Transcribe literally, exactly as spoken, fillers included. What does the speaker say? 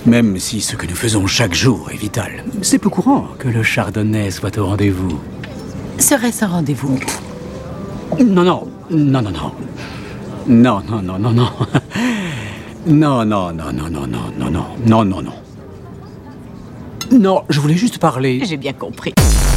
Même si ce que nous faisons chaque jour est vital. C'est peu courant que le chardonnay soit au rendez-vous. Serait-ce un rendez-vous? Non, non, non, non, non. Non, non, non, non, non. Non, non, non, non, non, non, non, non, non, non, non. Non, je voulais juste parler. J'ai bien compris.